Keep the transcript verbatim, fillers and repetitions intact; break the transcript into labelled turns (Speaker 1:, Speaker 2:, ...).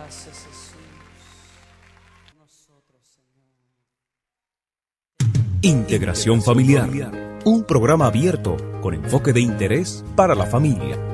Speaker 1: Gracias, Jesús. Nosotros, Señor.
Speaker 2: Integración Familiar, un programa abierto con enfoque de interés para la familia.